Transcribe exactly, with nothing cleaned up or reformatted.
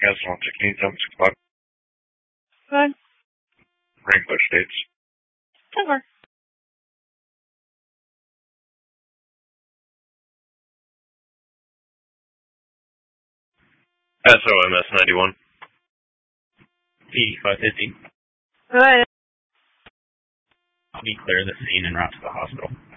Castle on sixteen, seven, six o'clock. Good. Rainbow States. Over. S O M S ninety-one. P five fifty. Good. I'll be clear the scene and route to the hospital.